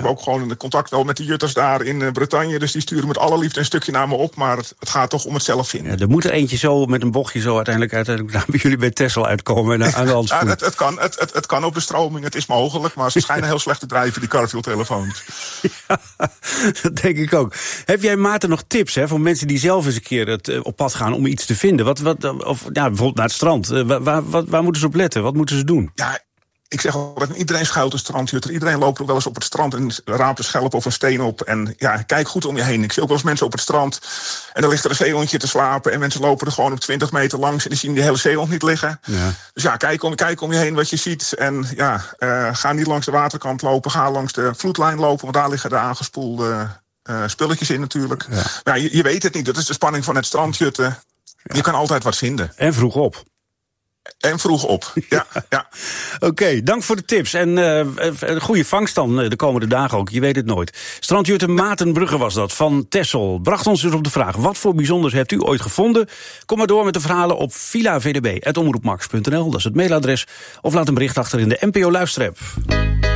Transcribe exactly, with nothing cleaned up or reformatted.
heb ook gewoon een contact wel met de jutters daar in uh, Bretagne. Dus die sturen met alle liefde een stukje naar me op. Maar het, het gaat toch om het zelf vinden. Ja, er moet er eentje zo met een bochtje zo uiteindelijk, uiteindelijk bij jullie bij Texel uitkomen. En aan de hand ja, het, het, kan, het, het, het kan op de stroming, het is mogelijk. Maar ze schijnen heel slecht te drijven, die Carfield-telefoons. Ja, dat denk ik ook. Heb jij, Maarten, nog tips hè, voor mensen die zelf eens een keer het, uh, op pad gaan om iets te vinden? Wat, wat, of ja, bijvoorbeeld naar het strand. Uh, waar, waar, waar moeten ze op letten? Wat moeten ze doen? Ja, ik zeg altijd, iedereen schuilt een strandjutter. Iedereen loopt ook wel eens op het strand en raapt een schelp of een steen op. En ja, kijk goed om je heen. Ik zie ook wel eens mensen op het strand en dan ligt er een zeehondje te slapen. En mensen lopen er gewoon op twintig meter langs en die zien die hele zeehond niet liggen. Ja. Dus ja, kijk om, kijk om je heen wat je ziet. En ja, uh, ga niet langs de waterkant lopen. Ga langs de vloedlijn lopen, want daar liggen de aangespoelde uh, spulletjes in natuurlijk. Ja. Maar ja, je, je weet het niet. Dat is de spanning van het strandjutten. Ja. Je kan altijd wat vinden. En vroeg op. En vroeg op, ja. ja. Oké, okay, dank voor de tips. En uh, een goede vangst dan de komende dagen ook, je weet het nooit. Strandjutter Maarten Brugge was dat, van Texel. Bracht ons dus op de vraag, wat voor bijzonders hebt u ooit gevonden? Kom maar door met de verhalen op villa v d b apenstaartje omroepmax punt n l. Dat is het mailadres. Of laat een bericht achter in de N P O Luisterapp.